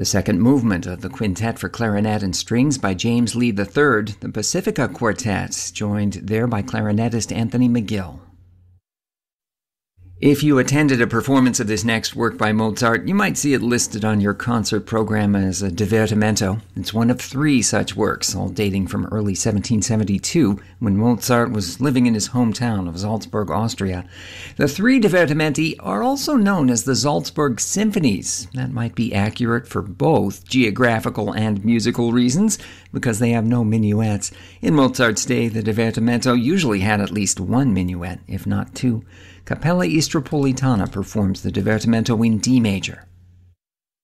The second movement of the Quintet for Clarinet and Strings by James Lee III, the Pacifica Quartet, joined there by clarinetist Anthony McGill. If you attended a performance of this next work by Mozart, you might see it listed on your concert program as a divertimento. It's one of 3 such works, all dating from early 1772, when Mozart was living in his hometown of Salzburg, Austria. The 3 divertimenti are also known as the Salzburg Symphonies. That might be accurate for both geographical and musical reasons, because they have no minuets. In Mozart's day, the divertimento usually had at least 1 minuet, if not 2. Cappella Istropolitana performs the divertimento in D major.